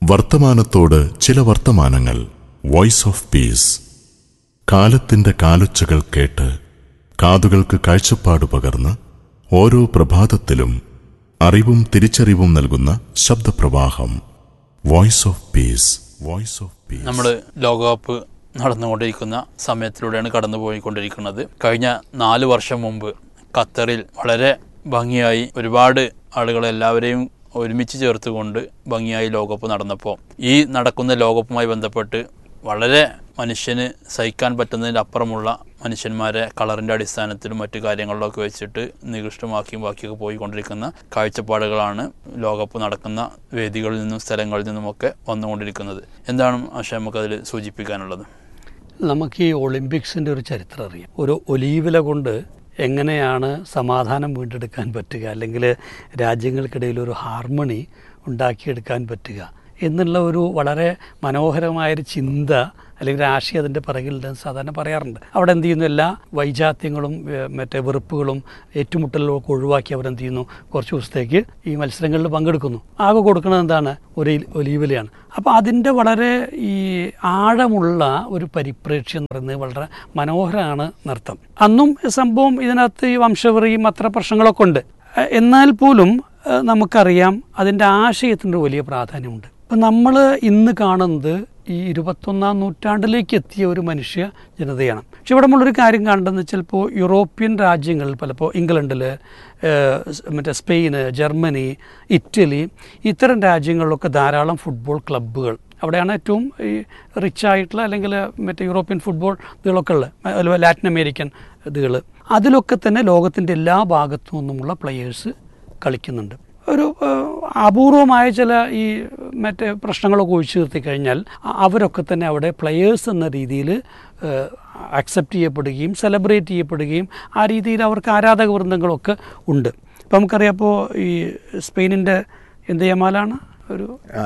വർത്തമാനത്തോട് ചില വർത്തമാനങ്ങൾ. Voice of peace. കാലത്തിന്റെ കാലൊച്ചകൾ കേട്ട് കാതുകൾക്ക് കാഴ്ചപ്പാട് പകർന്ന് ഓരോ പ്രഭാതത്തിലും അറിവും തിരിച്ചറിവും നൽകുന്ന ശബ്ദപ്രവാഹം. Voice of peace. Voice of peace. നമ്മൾ ലോകകപ്പ് നടന്നുകൊണ്ടിരിക്കുന്ന സമയത്തിലൂടെയാണ് കടന്നുപോയിക്കൊണ്ടിരിക്കുന്നത്. കഴിഞ്ഞ 4 വർഷം മുമ്പ് ഖത്തറിൽ വളരെ ഭംഗിയായി ഒരുപാട് ആളുകളെല്ലാവരെയും ഒരുമിച്ച് ചേർത്തുകൊണ്ട് ഭംഗിയായി ലോകകപ്പ് നടന്നപ്പോൾ ഈ നടക്കുന്ന ലോകകപ്പുമായി ബന്ധപ്പെട്ട് വളരെ മനുഷ്യന് സഹിക്കാൻ പറ്റുന്നതിനപ്പുറമുള്ള മനുഷ്യന്മാരെ കളറിൻ്റെ അടിസ്ഥാനത്തിലും മറ്റു കാര്യങ്ങളിലൊക്കെ വെച്ചിട്ട് നികൃഷ്ടമാക്കിയും ബാക്കിയൊക്കെ പോയിക്കൊണ്ടിരിക്കുന്ന കാഴ്ചപ്പാടുകളാണ് ലോകകപ്പ് നടക്കുന്ന വേദികളിൽ നിന്നും സ്ഥലങ്ങളിൽ നിന്നുമൊക്കെ വന്നുകൊണ്ടിരിക്കുന്നത്. എന്താണ് ആശ നമുക്കതിൽ സൂചിപ്പിക്കാനുള്ളത്? നമുക്ക് ഈ ഒളിമ്പിക്സിൻ്റെ ഒരു ചരിത്രം അറിയാം. ഒരു ഒലീവില കൊണ്ട് എങ്ങനെയാണ് സമാധാനം വീണ്ടെടുക്കാൻ പറ്റുക, അല്ലെങ്കിൽ രാജ്യങ്ങൾക്കിടയിൽ ഒരു ഹാർമണി ഉണ്ടാക്കിയെടുക്കാൻ പറ്റുക എന്നുള്ള ഒരു വളരെ മനോഹരമായൊരു ചിന്ത അല്ലെങ്കിൽ ആശയം അതിൻ്റെ പിറകിലുണ്ടെന്ന് സാധാരണ പറയാറുണ്ട്. അവിടെ എന്ത് ചെയ്യുന്നു, എല്ലാ വൈജാത്യങ്ങളും മറ്റേ വെറുപ്പുകളും ഏറ്റുമുട്ടലുകളൊക്കെ ഒഴിവാക്കി അവരെന്ത് ചെയ്യുന്നു, കുറച്ച് ദിവസത്തേക്ക് ഈ മത്സരങ്ങളിൽ പങ്കെടുക്കുന്നു. ആകെ കൊടുക്കുന്നത് എന്താണ്, ഒരു ഒലീവിലയാണ്. അപ്പോൾ അതിൻ്റെ വളരെ ഈ ആഴമുള്ള ഒരു പരിപ്രേക്ഷ്യം എന്ന് പറയുന്നത് വളരെ മനോഹരമാണ് നൃത്തം. അന്നും സംഭവം ഇതിനകത്ത് ഈ വംശവെറിയും അത്ര പ്രശ്നങ്ങളൊക്കെ ഉണ്ട്. എന്നാൽ പോലും നമുക്കറിയാം അതിൻ്റെ ആശയത്തിൻ്റെ വലിയ പ്രാധാന്യമുണ്ട്. ഇപ്പം നമ്മൾ ഇന്ന് കാണുന്നത് ഈ 21ാം നൂറ്റാണ്ടിലേക്ക് എത്തിയ ഒരു മനുഷ്യ ജനതയാണ്. പക്ഷെ ഇവിടെ നമ്മളൊരു കാര്യം കാണേണ്ടതെന്ന് വെച്ചാൽ ഇപ്പോൾ യൂറോപ്യൻ രാജ്യങ്ങളിൽ പലപ്പോൾ ഇംഗ്ലണ്ടിൽ, മറ്റേ സ്പെയിന്, ജർമ്മനി, ഇറ്റലി ഇത്തരം രാജ്യങ്ങളിലൊക്കെ ധാരാളം ഫുട്ബോൾ ക്ലബ്ബുകൾ, അവിടെയാണ് ഏറ്റവും ഈ റിച്ചായിട്ടുള്ള അല്ലെങ്കിൽ മറ്റേ യൂറോപ്യൻ ഫുട്ബോൾ ഇതുകളൊക്കെ ഉള്ളത്, അതുപോലെ ലാറ്റിൻ അമേരിക്കൻ ഇതുകൾ. അതിലൊക്കെ തന്നെ ലോകത്തിൻ്റെ എല്ലാ ഭാഗത്തു നിന്നുമുള്ള പ്ലെയേഴ്സ് കളിക്കുന്നുണ്ട്. ഒരു അപൂർവമായ ചില ഈ മറ്റേ പ്രശ്നങ്ങളൊക്കെ ഒഴിച്ചു നിർത്തി കഴിഞ്ഞാൽ അവരൊക്കെ തന്നെ അവിടെ പ്ലെയേഴ്സ് എന്ന രീതിയിൽ അക്സെപ്റ്റ് ചെയ്യപ്പെടുകയും സെലിബ്രേറ്റ് ചെയ്യപ്പെടുകയും ആ രീതിയിൽ അവർക്ക് ആരാധക വൃന്ദങ്ങളൊക്കെ ഉണ്ട്. ഇപ്പം നമുക്കറിയാം, ഇപ്പോൾ ഈ സ്പെയിനിൻ്റെ എന്ത് യമാലാണ്, ഒരു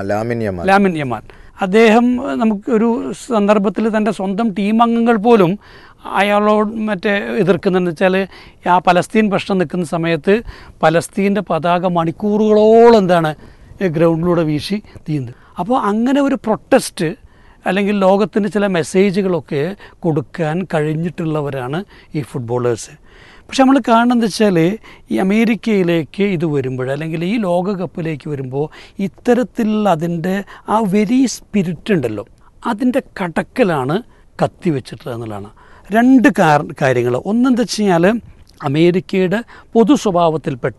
ലാമിൻ യമാൽ, അദ്ദേഹം നമുക്കൊരു സന്ദർഭത്തിൽ തൻ്റെ സ്വന്തം ടീം അംഗങ്ങൾ പോലും അയാളോട് മറ്റേ എതിർക്കുന്നതെന്ന് വെച്ചാൽ ആ പലസ്തീൻ പ്രശ്നം നിൽക്കുന്ന സമയത്ത് പലസ്തീൻ്റെ പതാക മണിക്കൂറുകളോളം എന്താണ് ഗ്രൗണ്ടിലൂടെ വീശി തീയുന്നത്. അപ്പോൾ അങ്ങനെ ഒരു പ്രൊട്ടസ്റ്റ് അല്ലെങ്കിൽ ലോകത്തിന് ചില മെസ്സേജുകളൊക്കെ കൊടുക്കാൻ കഴിഞ്ഞിട്ടുള്ളവരാണ് ഈ ഫുട്ബോളേഴ്സ്. പക്ഷെ നമ്മൾ കാണുന്നത് വെച്ചാൽ ഈ അമേരിക്കയിലേക്ക് ഇത് വരുമ്പോൾ അല്ലെങ്കിൽ ഈ ലോകകപ്പിലേക്ക് വരുമ്പോൾ ഇത്തരത്തിലുള്ള അതിൻ്റെ ആ വെരി സ്പിരിറ്റ് ഉണ്ടല്ലോ, അതിൻ്റെ കടക്കലാണ് കത്തിവെച്ചിട്ടുള്ളത് എന്നുള്ളതാണ്. 2 കാര്യങ്ങൾ. ഒന്നെന്താ വെച്ച് കഴിഞ്ഞാൽ അമേരിക്കയുടെ പൊതു സ്വഭാവത്തിൽപ്പെട്ട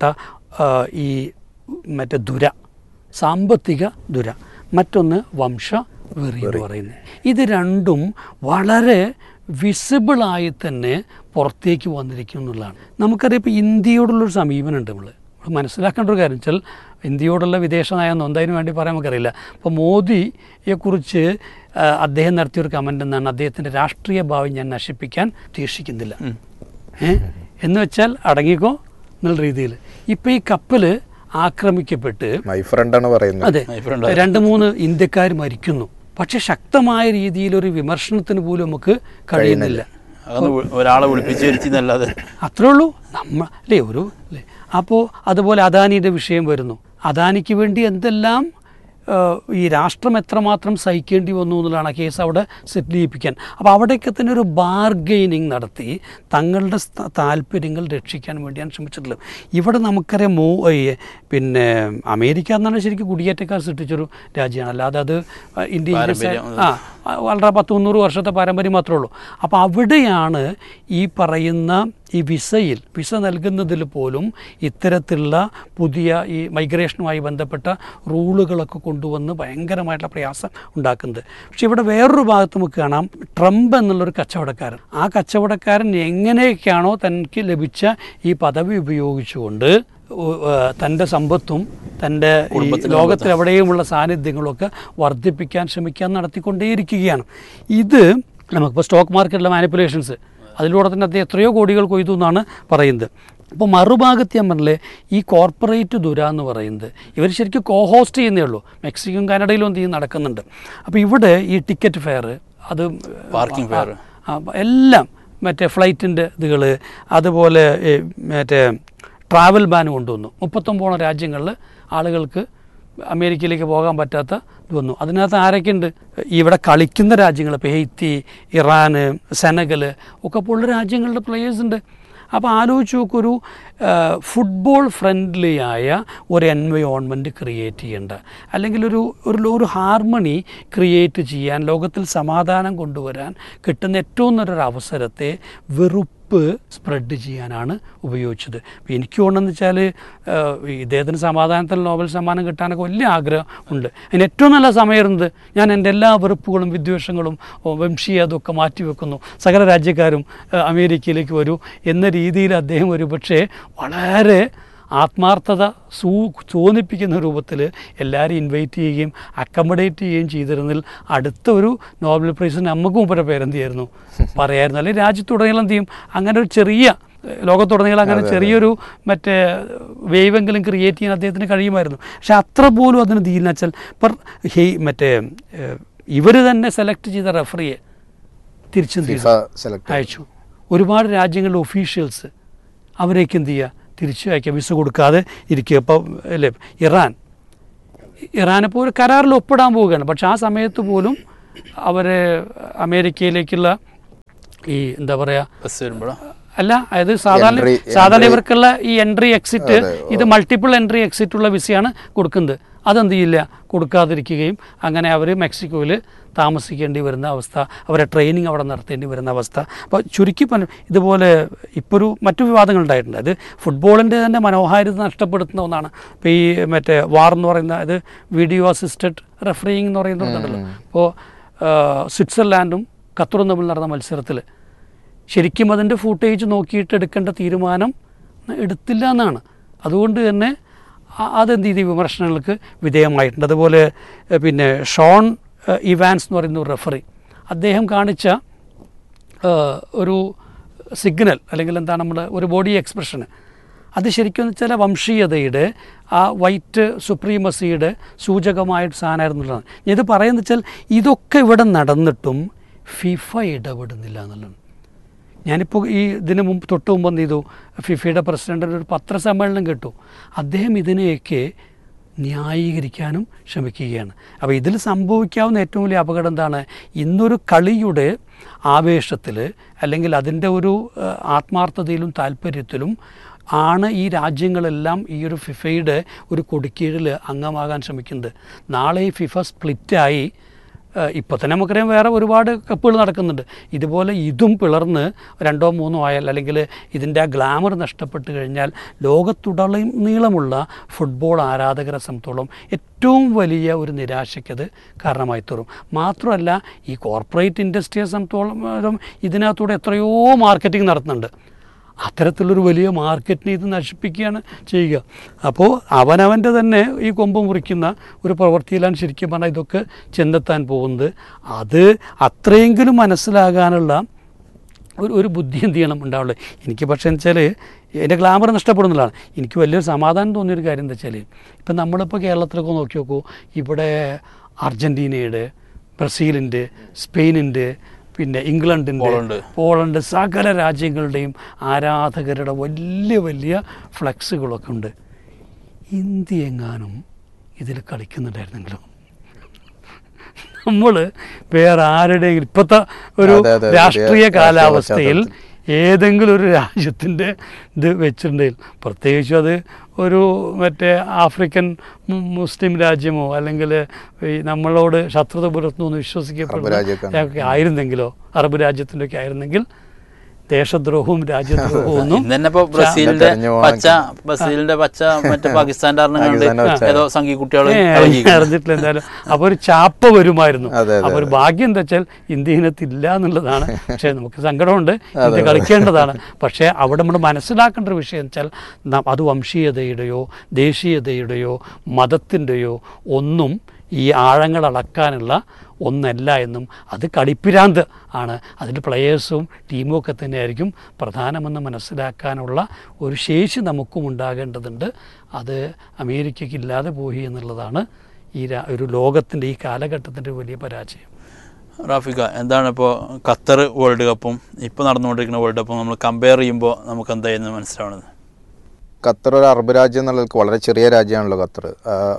ഈ മറ്റേ സാമ്പത്തിക ദുര, മറ്റൊന്ന് വംശവെറി എന്ന് പറയുന്നത്. ഇത് രണ്ടും വളരെ വിസിബിളായി തന്നെ പുറത്തേക്ക് വന്നിരിക്കും എന്നുള്ളതാണ്. നമുക്കറിയാം, ഇപ്പോൾ ഇന്ത്യയോടുള്ളൊരു സമീപനമുണ്ട്. നമ്മൾ മനസ്സിലാക്കേണ്ട ഒരു കാര്യം വെച്ചാൽ ഇന്ത്യയോടുള്ള വിദേശ നയം എന്തായാലും വേണ്ടി പറയാൻ നമുക്കറിയില്ല. ഇപ്പോൾ മോദിയെക്കുറിച്ച് അദ്ദേഹം നടത്തിയൊരു കമൻ്റ് എന്നാണ്, അദ്ദേഹത്തിൻ്റെ രാഷ്ട്രീയ ഭാവി ഞാൻ നശിപ്പിക്കാൻ ഉദ്ദേശിക്കുന്നില്ല എന്ന് വെച്ചാൽ അടങ്ങിക്കോ എന്നുള്ള രീതിയിൽ. ഇപ്പം ഈ കപ്പൽ ആക്രമിക്കപ്പെട്ട് അതെ 2-3 ഇന്ത്യക്കാർ മരിക്കുന്നു. പക്ഷെ ശക്തമായ രീതിയിലൊരു വിമർശനത്തിന് പോലും നമുക്ക് കഴിയുന്നില്ല. ഒരാളെ വിളിപ്പിച്ചിരുത്തിന്നല്ലാതെ അത്രേ ഉള്ളൂ അല്ലേ അല്ലേ. അപ്പോൾ അതുപോലെ അദാനിയുടെ വിഷയം വരുന്നു. അദാനിക്ക് വേണ്ടി എന്തെല്ലാം ഈ രാഷ്ട്രം എത്രമാത്രം സഹിക്കേണ്ടി വന്നു എന്നുള്ളതാണ് ആ കേസ് അവിടെ സെറ്റിൽ ചെയ്യിപ്പിക്കാൻ. അപ്പോൾ അവിടെയൊക്കെ തന്നെ ഒരു ബാർഗെയിനിങ് നടത്തി തങ്ങളുടെ താല്പര്യങ്ങൾ രക്ഷിക്കാൻ വേണ്ടിയാണ് ശ്രമിച്ചിട്ടുള്ളത്. ഇവിടെ നമുക്കറിയാം പിന്നെ അമേരിക്ക എന്നാണ് ശരിക്കും കുടിയേറ്റക്കാർ സൃഷ്ടിച്ചൊരു രാജ്യമാണ്, അല്ലാതെ അത് ഇന്ത്യയിൽ വളരെ 100-300 വർഷത്തെ പാരമ്പര്യം മാത്രമേ ഉള്ളൂ. അപ്പോൾ അവിടെയാണ് ഈ പറയുന്ന ഈ വിസ നൽകുന്നതിൽ പോലും ഇത്തരത്തിലുള്ള പുതിയ ഈ മൈഗ്രേഷനുമായി ബന്ധപ്പെട്ട റൂളുകളൊക്കെ കൊണ്ടുവന്ന് ഭയങ്കരമായിട്ടുള്ള പ്രയാസം ഉണ്ടാക്കുന്നത്. പക്ഷെ ഇവിടെ വേറൊരു ഭാഗത്ത് നമുക്ക് കാണാം, ട്രംപ് എന്നുള്ളൊരു കച്ചവടക്കാരൻ. ആ കച്ചവടക്കാരൻ എങ്ങനെയൊക്കെയാണോ തനിക്ക് ലഭിച്ച ഈ പദവി ഉപയോഗിച്ചുകൊണ്ട് തൻ്റെ സമ്പത്തും തൻ്റെ ലോകത്തിൽ എവിടെയുമുള്ള സാന്നിധ്യങ്ങളൊക്കെ വർദ്ധിപ്പിക്കാൻ ശ്രമിക്കാൻ നടത്തിക്കൊണ്ടേയിരിക്കുകയാണ്. ഇത് നമുക്കിപ്പോൾ സ്റ്റോക്ക് മാർക്കറ്റിലെ മാനിപ്പുലേഷൻസ്, അതിലൂടെ തന്നെ അദ്ദേഹം എത്രയോ കോടികൾ കൊയ്തു എന്നാണ് പറയുന്നത്. അപ്പോൾ മറുഭാഗത്ത് ഞാൻ പറഞ്ഞില്ലേ, ഈ കോർപ്പറേറ്റ് ദുര എന്ന് പറയുന്നത് ഇവർ ശരിക്കും കോഹോസ്റ്റ് ചെയ്യുന്നേ ഉള്ളൂ. മെക്സിക്കോയും കാനഡയിലും എന്ത് ചെയ്യും നടക്കുന്നുണ്ട്. അപ്പോൾ ഇവിടെ ഈ ടിക്കറ്റ് ഫെയർ, അത് പാർക്കിംഗ് ഫെയർ, എല്ലാം മറ്റേ ഫ്ലൈറ്റിൻ്റെ ഇതുകൾ, അതുപോലെ മറ്റേ ട്രാവൽ ബാൻ കൊണ്ടുവന്നു. 39 രാജ്യങ്ങളിൽ ആളുകൾക്ക് അമേരിക്കയിലേക്ക് പോകാൻ പറ്റാത്ത ഇത് വന്നു. അതിനകത്ത് ആരൊക്കെയുണ്ട്? ഇവിടെ കളിക്കുന്ന രാജ്യങ്ങൾ, ഇപ്പോൾ ഹെയ്ത്തി, ഇറാൻ, സെനഗൽ ഒക്കെ പോലുള്ള രാജ്യങ്ങളുടെ പ്ലെയേഴ്സ് ഉണ്ട്. അപ്പോൾ ആലോചിച്ച് നോക്കൂ, ഒരു ഫുട്ബോൾ ഫ്രണ്ട്ലി ആയ ഒരു എൻവയോൺമെൻറ്റ് ക്രിയേറ്റ് ചെയ്യേണ്ട, അല്ലെങ്കിൽ ഒരു ഹാർമണി ക്രിയേറ്റ് ചെയ്യാൻ, ലോകത്തിൽ സമാധാനം കൊണ്ടുവരാൻ കിട്ടുന്ന ഏറ്റവും നല്ലൊരു അവസരത്തെ വെറുപ്പ് സ്പ്രെഡ് ചെയ്യാനാണ് ഉപയോഗിച്ചത്. എനിക്ക് തോന്നുന്നത് വെച്ചാൽ ഇദ്ദേഹത്തിന് സമാധാനത്തിൽ നോബൽ സമ്മാനം കിട്ടാനൊക്കെ വലിയ ആഗ്രഹം ഉണ്ട്. അതിന് ഏറ്റവും നല്ല സമയമായിരുന്നത്, ഞാൻ എൻ്റെ എല്ലാ വെറുപ്പുകളും വിദ്വേഷങ്ങളും വംശീയ അതൊക്കെ മാറ്റിവെക്കുന്നു, സകല രാജ്യക്കാരും അമേരിക്കയിലേക്ക് വരൂ എന്ന രീതിയിൽ അദ്ദേഹം ഒരു പക്ഷേ വളരെ ആത്മാർത്ഥത തോന്നിപ്പിക്കുന്ന രൂപത്തിൽ എല്ലാവരും ഇൻവൈറ്റ് ചെയ്യുകയും അക്കമഡേറ്റ് ചെയ്യുകയും ചെയ്തിരുന്നതിൽ അടുത്ത ഒരു നോബൽ പ്രൈസിന് നമുക്കും മുമ്പേ പേരെന്ത് ചെയ്യായിരുന്നു പറയായിരുന്നു. അല്ലെങ്കിൽ രാജ്യത്തുടനീളം എന്ത് ചെയ്യും, അങ്ങനെ ഒരു ചെറിയ ലോകത്തുടനീളം അങ്ങനെ ചെറിയൊരു മറ്റേ വേവെങ്കിലും ക്രിയേറ്റ് ചെയ്യാൻ അദ്ദേഹത്തിന് കഴിയുമായിരുന്നു. പക്ഷെ അത്ര പോലും അതിന് തീരുന്ന വെച്ചാൽ മറ്റേ ഇവർ തന്നെ സെലക്ട് ചെയ്ത റഫറിയെ തിരിച്ചു അയച്ചു. ഒരുപാട് രാജ്യങ്ങളിലെ ഒഫീഷ്യൽസ് അവരേക്ക് എന്ത് ചെയ്യുക, തിരിച്ചു അയക്കുക, വിസ കൊടുക്കാതെ ഇരിക്കുക. ഇപ്പോൾ അല്ലേ ഇറാനിപ്പോൾ ഒരു കരാറിൽ ഒപ്പിടാൻ പോവുകയാണ്. പക്ഷെ ആ സമയത്ത് പോലും അവർ അമേരിക്കയിലേക്കുള്ള ഈ എന്താ പറയുക അല്ല, അതായത് സാധാരണ ഇവർക്കുള്ള ഈ എൻട്രി എക്സിറ്റ്, ഇത് മൾട്ടിപ്പിൾ എൻട്രി എക്സിറ്റ് ഉള്ള വിസയാണ് കൊടുക്കുന്നത്. അതെന്ത് ചെയ്യില്ല, കൊടുക്കാതിരിക്കുകയും അങ്ങനെ അവർ മെക്സിക്കോയിൽ താമസിക്കേണ്ടി വരുന്ന അവസ്ഥ, അവരെ ട്രെയിനിങ് അവിടെ നടത്തേണ്ടി വരുന്ന അവസ്ഥ. അപ്പോൾ ചുരുക്കി ഇതുപോലെ ഇപ്പോൾ മറ്റു വിവാദങ്ങളുണ്ടായിട്ടുണ്ട്. അത് ഫുട്ബോളിൻ്റെ തന്നെ മനോഹാരിത നഷ്ടപ്പെടുത്തുന്ന ഒന്നാണ്. ഇപ്പോൾ ഈ മറ്റേ വാർ എന്ന് പറയുന്ന, ഇത് വീഡിയോ അസിസ്റ്റഡ് റെഫറിങ് എന്ന് പറയുന്നുണ്ടല്ലോ. ഇപ്പോൾ സ്വിറ്റ്സർലാൻഡും ഖത്തറും തമ്മിൽ നടന്ന മത്സരത്തിൽ ശരിക്കും അതിൻ്റെ ഫൂട്ടേജ് നോക്കിയിട്ട് എടുക്കേണ്ട തീരുമാനം എടുത്തില്ല എന്നാണ്. അതുകൊണ്ട് തന്നെ അതെന്ത് ചെയ്ത് വിമർശനങ്ങൾക്ക് വിധേയമായിട്ടുണ്ട്. അതുപോലെ പിന്നെ ഷോൺ ഇവാൻസ് എന്ന് പറയുന്ന ഒരു റെഫറി, അദ്ദേഹം കാണിച്ച ഒരു സിഗ്നൽ അല്ലെങ്കിൽ എന്താണ് നമ്മുടെ ഒരു ബോഡി എക്സ്പ്രഷന്, അത് ശരിക്കും വെച്ചാൽ വംശീയതയുടെ ആ വൈറ്റ് സുപ്രീമസിയുടെ സൂചകമായിട്ട് സാധനമായിരുന്നുള്ളതാണ്. ഇത് പറയുന്നത് വെച്ചാൽ ഇതൊക്കെ ഇവിടെ നടന്നിട്ടും ഫിഫ ഇടപെടുന്നില്ല എന്നുള്ളതാണ്. ഞാനിപ്പോൾ ഈ ഇതിന് തൊട്ട് മുമ്പ് എന്ത് ചെയ്തു, ഫിഫയുടെ പ്രസിഡൻ്റിൻ്റെ ഒരു പത്രസമ്മേളനം കേട്ടു. അദ്ദേഹം ഇതിനെയൊക്കെ ന്യായീകരിക്കാനും ശ്രമിക്കുകയാണ്. അപ്പോൾ ഇതിൽ സംഭവിക്കാവുന്ന ഏറ്റവും വലിയ അപകടം എന്താണ്, ഇന്നൊരു കളിയുടെ ആവേശത്തിൽ അല്ലെങ്കിൽ അതിൻ്റെ ഒരു ആത്മാർത്ഥതയിലും താല്പര്യത്തിലും ആണ് ഈ രാജ്യങ്ങളെല്ലാം ഈ ഒരു ഫിഫയുടെ ഒരു കൊടിക്കീഴിൽ അംഗമാകാൻ ശ്രമിക്കുന്നത്. നാളെ ഈ ഫിഫ സ്പ്ലിറ്റായി, ഇപ്പോൾ തന്നെ നമുക്കറിയാം വേറെ ഒരുപാട് കപ്പുകൾ നടക്കുന്നുണ്ട്. ഇതുപോലെ ഇതും പിളർന്ന് 2 or 3 ആയാൽ, അല്ലെങ്കിൽ ഇതിൻ്റെ ആ ഗ്ലാമർ നഷ്ടപ്പെട്ട് കഴിഞ്ഞാൽ ലോകത്തുടനീളമുള്ള ഫുട്ബോൾ ആരാധകരെ സംബന്ധിച്ചോളം ഏറ്റവും വലിയ ഒരു നിരാശയ്ക്കത് കാരണമായി തീരും. മാത്രമല്ല ഈ കോർപ്പറേറ്റ് ഇൻഡസ്ട്രിയെ സംബന്ധിച്ചോളം ഇതിനകത്തൂടെ എത്രയോ മാർക്കറ്റിംഗ് നടത്തുന്നുണ്ട്. അത്തരത്തിലൊരു വലിയ മാർക്കറ്റിനെ ഇത് നശിപ്പിക്കുകയാണ് ചെയ്യുക. അപ്പോൾ അവനവൻ്റെ തന്നെ ഈ കൊമ്പ് മുറിക്കുന്ന ഒരു പ്രവൃത്തിയിലാണ് ശരിക്കും പറഞ്ഞാൽ ഇതൊക്കെ ചെന്നെത്താൻ പോകുന്നത്. അത് അത്രയെങ്കിലും മനസ്സിലാകാനുള്ള ഒരു ബുദ്ധി എന്ത് ചെയ്യണം ഉണ്ടാവുള്ളൂ. എനിക്ക് പക്ഷേ എന്ന് വെച്ചാൽ എൻ്റെ ഗ്ലാമർ നഷ്ടപ്പെടുന്നതാണ്. എനിക്ക് വലിയൊരു സമാധാനം തോന്നിയൊരു കാര്യം എന്താ വെച്ചാൽ, ഇപ്പം നമ്മളിപ്പോൾ കേരളത്തിലൊക്കെ നോക്കി നോക്കൂ, ഇവിടെ അർജൻറ്റീനയുടെ, ബ്രസീലിൻ്റെ, സ്പെയിനിൻ്റെ, പിന്നെ ഇംഗ്ലണ്ടിൻ്റെ, പോളണ്ട്, സകല രാജ്യങ്ങളുടെയും ആരാധകരുടെ വലിയ വലിയ ഫ്ലെക്സുകളൊക്കെ ഉണ്ട്. ഇന്ത്യ എങ്ങാനും ഇതിൽ കളിക്കുന്നുണ്ടായിരുന്നെങ്കിലും നമ്മൾ വേറെ ആരുടെയെങ്കിലും ഇപ്പോഴത്തെ ഒരു രാഷ്ട്രീയ കാലാവസ്ഥയിൽ ഏതെങ്കിലും ഒരു രാജ്യത്തിൻ്റെ ഇത് വെച്ചിട്ടുണ്ടെങ്കിൽ, പ്രത്യേകിച്ചും അത് ഒരു മറ്റേ ആഫ്രിക്കൻ മുസ്ലിം രാജ്യമോ അല്ലെങ്കിൽ നമ്മളോട് ശത്രുത പുലർത്തുന്നു വിശ്വസിക്കപ്പെടുന്ന ആയിരുന്നെങ്കിലോ, അറബ് രാജ്യത്തിൻ്റെ ഒക്കെ ആയിരുന്നെങ്കിൽ ദേശദ്രോഹവും രാജ്യദ്രോഹവും ഒന്നും ബ്രസീലിന്റെ പച്ച മറ്റേ പാകിസ്ഥാന്റെ ഏതോ സംഘി കുട്ടികൾ അറിഞ്ഞിട്ടില്ല. എന്തായാലും അപ്പോൾ ഒരു ചാപ്പ വരുമായിരുന്നു. അപ്പോൾ ഒരു ഭാഗ്യം എന്താ വെച്ചാൽ ഇന്ത്യയിനത്തില്ല എന്നുള്ളതാണ്. പക്ഷേ നമുക്ക് സങ്കടമുണ്ട്, ഇന്ത്യ കളിക്കേണ്ടതാണ്. പക്ഷേ അവിടെ നമ്മൾ മനസ്സിലാക്കേണ്ട ഒരു വിഷയം വെച്ചാൽ അത് വംശീയതയുടെയോ ദേശീയതയുടെയോ മതത്തിൻ്റെയോ ഒന്നും ഈ ആഴങ്ങൾ അളക്കാനുള്ള ഒന്നല്ല എന്നും അത് കളിപ്പിരാന്ത് ആണ്. അതിൽ പ്ലെയേഴ്സും ടീമും ഒക്കെ തന്നെയായിരിക്കും പ്രധാനമെന്ന് മനസ്സിലാക്കാനുള്ള ഒരു ശേഷി നമുക്കും ഉണ്ടാകേണ്ടതുണ്ട്. അത് അമേരിക്കയ്ക്ക് ഇല്ലാതെ പോയി എന്നുള്ളതാണ് ഈ ഒരു ലോകത്തിൻ്റെ ഈ കാലഘട്ടത്തിൻ്റെ വലിയ പരാജയം. റാഫിക, എന്താണ് ഇപ്പോൾ ഖത്തർ വേൾഡ് കപ്പും ഇപ്പോൾ നടന്നുകൊണ്ടിരിക്കുന്ന വേൾഡ് കപ്പും നമ്മൾ കമ്പയർ ചെയ്യുമ്പോൾ നമുക്ക് എന്തായിരുന്നു മനസ്സിലാവുന്നത്? ഖത്തർ ഒരു അറബ് രാജ്യം എന്നുള്ളത് വളരെ ചെറിയ രാജ്യമാണല്ലോ ഖത്തർ.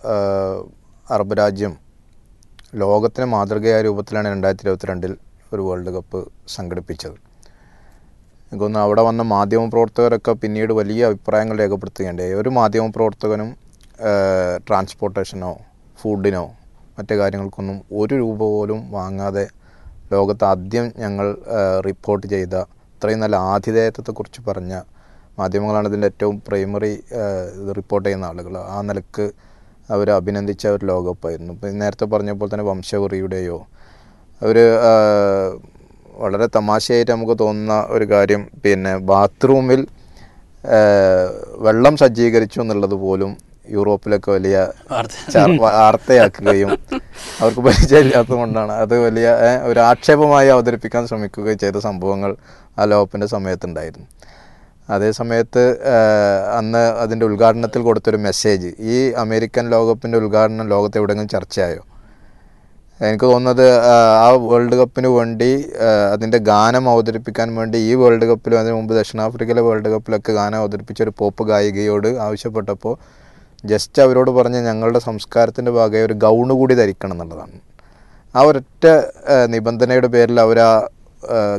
അറബ് രാജ്യം ലോകത്തിന് മാതൃകയായ രൂപത്തിലാണ് 2022 ഒരു വേൾഡ് കപ്പ് സംഘടിപ്പിച്ചത്. എനിക്കൊന്ന് അവിടെ വന്ന മാധ്യമപ്രവർത്തകരൊക്കെ പിന്നീട് വലിയ അഭിപ്രായങ്ങൾ രേഖപ്പെടുത്തുകയുണ്ടായി. ഒരു മാധ്യമപ്രവർത്തകനും ട്രാൻസ്പോർട്ടേഷനോ ഫുഡിനോ മറ്റു കാര്യങ്ങൾക്കൊന്നും ഒരു രൂപ പോലും വാങ്ങാതെ ലോകത്ത് ആദ്യം ഞങ്ങൾ റിപ്പോർട്ട് ചെയ്ത ഇത്രയും നല്ല ആതിഥേയത്വത്തെക്കുറിച്ച് പറഞ്ഞ മാധ്യമങ്ങളാണ് ഇതിൻ്റെ ഏറ്റവും പ്രൈമറി ഇത് റിപ്പോർട്ട് ചെയ്യുന്ന ആളുകൾ. ആ നിലക്ക് അവർ അഭിനന്ദിച്ച ഒരു ലോകകപ്പായിരുന്നു. ഇപ്പം നേരത്തെ പറഞ്ഞപ്പോൾ തന്നെ വംശവെറിയുടെയോ അവർ വളരെ തമാശയായിട്ട് നമുക്ക് തോന്നുന്ന ഒരു കാര്യം, പിന്നെ ബാത്റൂമിൽ വെള്ളം സജ്ജീകരിച്ചു എന്നുള്ളത് പോലും യൂറോപ്പിലൊക്കെ വലിയ വാർത്തയാക്കുകയും അവർക്ക് പരിചയമില്ലാത്തത് കൊണ്ടാണ് അത് വലിയ ഒരു ആക്ഷേപമായി അവതരിപ്പിക്കാൻ ശ്രമിക്കുകയും ചെയ്ത സംഭവങ്ങൾ ആ ലോകകപ്പിൻ്റെ സമയത്തുണ്ടായിരുന്നു. അതേ സമയത്ത് അന്ന് അതിൻ്റെ ഉദ്ഘാടനത്തിൽ കൊടുത്തൊരു മെസ്സേജ്, ഈ അമേരിക്കൻ ലോകകപ്പിൻ്റെ ഉദ്ഘാടനം ലോകത്ത് എവിടെയെങ്കിലും ചർച്ചയായോ? എനിക്ക് തോന്നുന്നത് ആ വേൾഡ് കപ്പിന് വേണ്ടി അതിൻ്റെ ഗാനം അവതരിപ്പിക്കാൻ വേണ്ടി ഈ വേൾഡ് കപ്പിലും അതിന് മുമ്പ് ദക്ഷിണാഫ്രിക്കയിലെ വേൾഡ് കപ്പിലൊക്കെ ഗാനം അവതരിപ്പിച്ച ഒരു പോപ്പ് ഗായികയോട് ആവശ്യപ്പെട്ടപ്പോൾ ജസ്റ്റ് അവരോട് പറഞ്ഞ് ഞങ്ങളുടെ സംസ്കാരത്തിൻ്റെ ഭാഗമായി ഒരു ഗൗണ് കൂടി ധരിക്കണം എന്നുള്ളതാണ്. ആ ഒരൊറ്റ നിബന്ധനയുടെ പേരിൽ അവർ ആ